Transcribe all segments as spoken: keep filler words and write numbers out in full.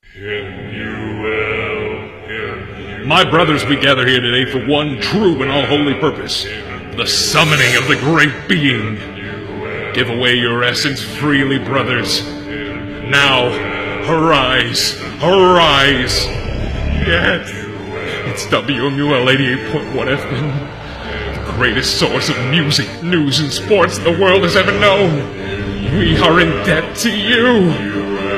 My brothers, we gather here today for one true and all-holy purpose, the summoning of the Great Being. Give away your essence freely, brothers. Now, arise, arise. Yes, it's W M U L eighty-eight point one F M, the greatest source of music, news, and sports the world has ever known. We are in debt to you.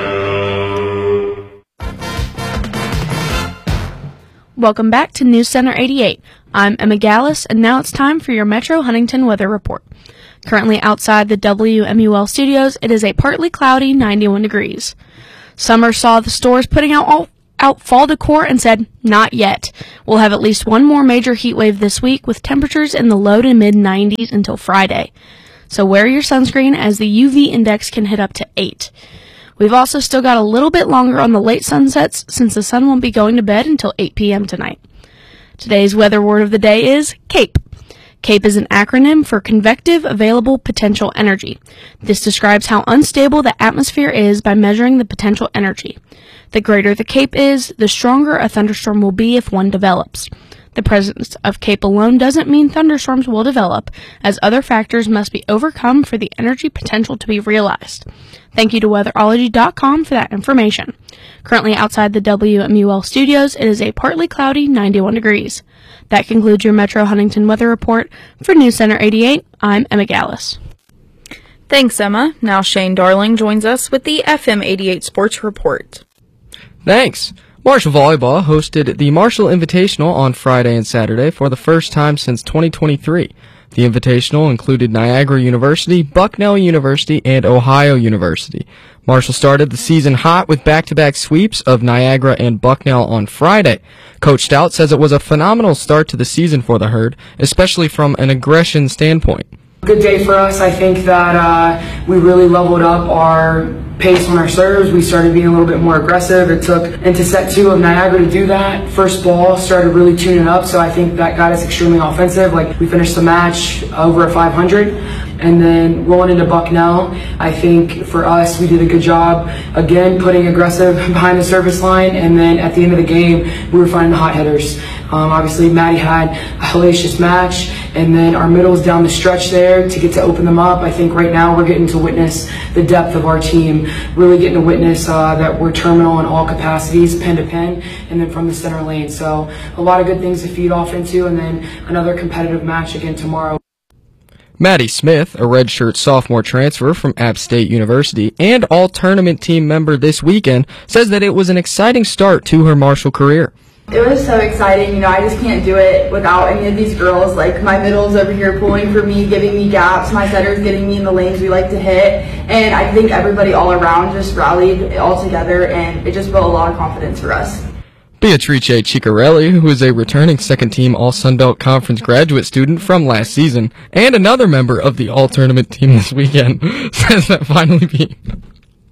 Welcome back to News Center eighty-eight. I'm Emma Gallus, and now it's time for your Metro Huntington weather report. Currently outside the W M U L studios, it is a partly cloudy ninety-one degrees. Summer saw the stores putting out all, out fall decor and said, not yet. We'll have at least one more major heat wave this week with temperatures in the low to mid nineties until Friday. So wear your sunscreen as the U V index can hit up to eight. We've also still got a little bit longer on the late sunsets since the sun won't be going to bed until eight p.m. tonight. Today's weather word of the day is CAPE. CAPE is an acronym for Convective Available Potential Energy. This describes how unstable the atmosphere is by measuring the potential energy. The greater the CAPE is, the stronger a thunderstorm will be if one develops. The presence of CAPE alone doesn't mean thunderstorms will develop, as other factors must be overcome for the energy potential to be realized. Thank you to weatherology dot com for that information. Currently outside the W M U L studios, it is a partly cloudy ninety-one degrees. That concludes your Metro Huntington weather report. For News Center eighty-eight, I'm Emma Gallus. Thanks, Emma. Now Shane Darling joins us with the F M eighty-eight Sports Report. Thanks. Marshall Volleyball hosted the Marshall Invitational on Friday and Saturday for the first time since twenty twenty-three. The Invitational included Niagara University, Bucknell University, and Ohio University. Marshall started the season hot with back-to-back sweeps of Niagara and Bucknell on Friday. Coach Stout says it was a phenomenal start to the season for the Herd, especially from an aggression standpoint. Good day for us. I think that uh, we really leveled up our pace on our serves. We started being a little bit more aggressive. It took into set two of Niagara to do that. First ball started really tuning up, so I think that got us extremely offensive. Like, we finished the match over a five hundred. And then rolling into Bucknell, I think for us, we did a good job, again, putting aggressive behind the service line. And then at the end of the game, we were finding the hot hitters. Um, obviously, Maddie had a hellacious match. And then our middles down the stretch there to get to open them up. I think right now we're getting to witness the depth of our team, really getting to witness uh, that we're terminal in all capacities, pen to pen, and then from the center lane. So a lot of good things to feed off into, and then another competitive match again tomorrow. Maddie Smith, a redshirt sophomore transfer from App State University and all-tournament team member this weekend, says that it was an exciting start to her Marshall career. It was so exciting. You know, I just can't do it without any of these girls. Like, my middles over here pulling for me, giving me gaps, my setters getting me in the lanes we like to hit, and I think everybody all around just rallied all together, and it just built a lot of confidence for us. Beatrice Ciccarelli, who is a returning second-team All-Sunbelt Conference graduate student from last season, and another member of the All-Tournament team this weekend, says that finally being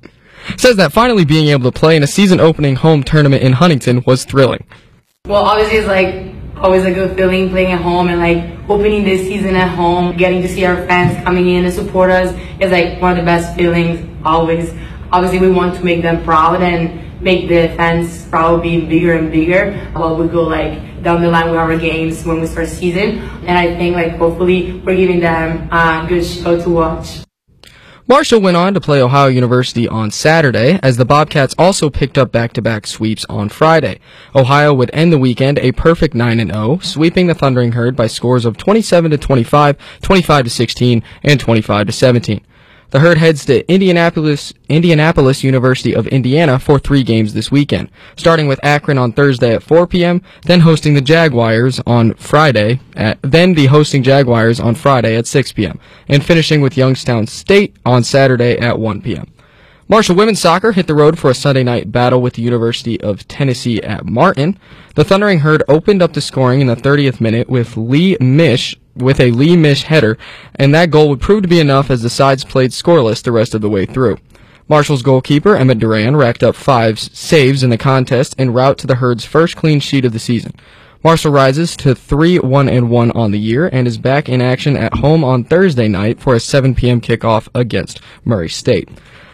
says that finally being able to play in a season-opening home tournament in Huntington was thrilling. Well, obviously it's like always a good feeling playing at home, and like opening this season at home, getting to see our fans coming in to support us is like one of the best feelings always. Obviously we want to make them proud and make the fans probably bigger and bigger while we go like down the line with our games when we start season. And I think like hopefully we're giving them a good show to watch. Marshall went on to play Ohio University on Saturday, as the Bobcats also picked up back-to-back sweeps on Friday. Ohio would end the weekend a perfect nine and oh, sweeping the Thundering Herd by scores of twenty-seven to twenty-five, twenty-five to sixteen, and twenty-five to seventeen. The Herd heads to Indianapolis, Indianapolis University of Indiana for three games this weekend, starting with Akron on Thursday at four p.m., then hosting the Jaguars on Friday, at, then the hosting Jaguars on Friday at six p.m., and finishing with Youngstown State on Saturday at one p.m. Marshall women's soccer hit the road for a Sunday night battle with the University of Tennessee at Martin. The Thundering Herd opened up the scoring in the thirtieth minute with Lee Mish with a Lee Mish header, and that goal would prove to be enough as the sides played scoreless the rest of the way through. Marshall's goalkeeper, Emmett Duran, racked up five saves in the contest en route to the Herd's first clean sheet of the season. Marshall rises to three one and one on the year and is back in action at home on Thursday night for a seven p.m. kickoff against Murray State.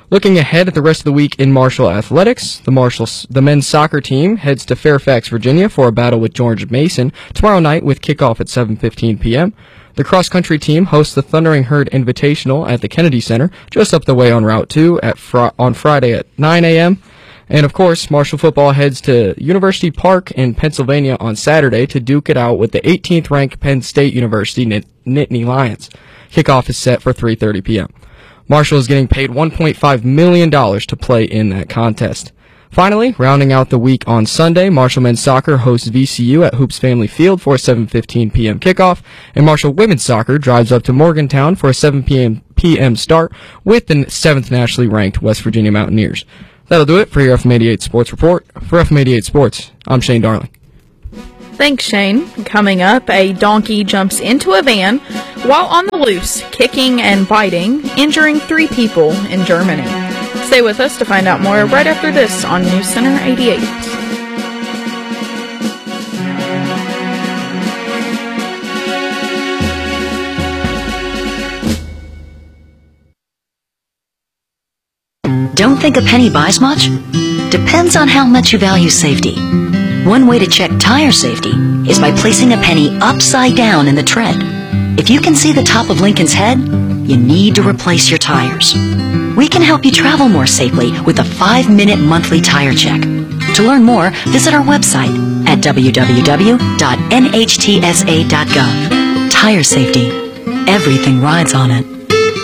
Looking ahead at the rest of the week in Marshall athletics, the Marshall the men's soccer team heads to Fairfax, Virginia for a battle with George Mason tomorrow night with kickoff at seven fifteen p.m. The cross-country team hosts the Thundering Herd Invitational at the Kennedy Center, just up the way on Route two at fr- on Friday at nine a.m. And, of course, Marshall football heads to University Park in Pennsylvania on Saturday to duke it out with the eighteenth-ranked Penn State University Nit- Nittany Lions. Kickoff is set for three thirty p.m. Marshall is getting paid one point five million dollars to play in that contest. Finally, rounding out the week on Sunday, Marshall men's soccer hosts V C U at Hoops Family Field for a seven fifteen p.m. kickoff, and Marshall women's soccer drives up to Morgantown for a seven p.m. start with the seventh nationally ranked West Virginia Mountaineers. That'll do it for your F M eighty-eight Sports Report. For F M eighty-eight Sports, I'm Shane Darling. Thanks, Shane. Coming up, a donkey jumps into a van while on the loose, kicking and biting, injuring three people in Germany. Stay with us to find out more right after this on News Center eighty-eight. Don't think a penny buys much? Depends on how much you value safety. One way to check tire safety is by placing a penny upside down in the tread. If you can see the top of Lincoln's head, you need to replace your tires. We can help you travel more safely with a five-minute monthly tire check. To learn more, visit our website at w w w dot n h t s a dot gov. Tire safety. Everything rides on it.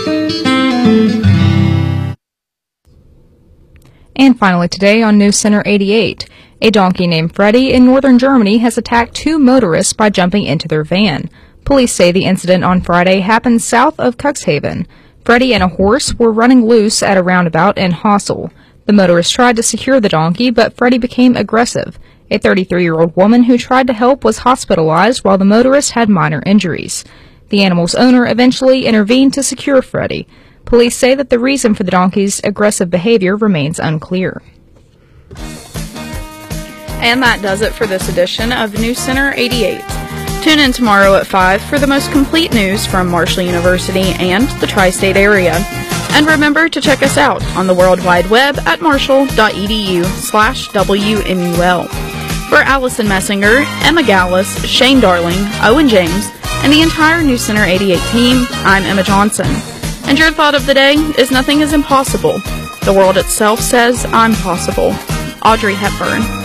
And finally today on News Center eighty-eight, a donkey named Freddie in northern Germany has attacked two motorists by jumping into their van. Police say the incident on Friday happened south of Cuxhaven. Freddie and a horse were running loose at a roundabout in Hossel. The motorist tried to secure the donkey, but Freddie became aggressive. A thirty-three-year-old woman who tried to help was hospitalized while the motorist had minor injuries. The animal's owner eventually intervened to secure Freddie. Police say that the reason for the donkey's aggressive behavior remains unclear. And that does it for this edition of News Center eighty-eight. Tune in tomorrow at five for the most complete news from Marshall University and the tri-state area. And remember to check us out on the World Wide Web at marshall.edu slash WMUL. For Allison Messinger, Emma Gallus, Shane Darling, Owen James, and the entire News Center eighty-eight team, I'm Emma Johnson. And your thought of the day is nothing is impossible. The world itself says I'm possible. Audrey Hepburn.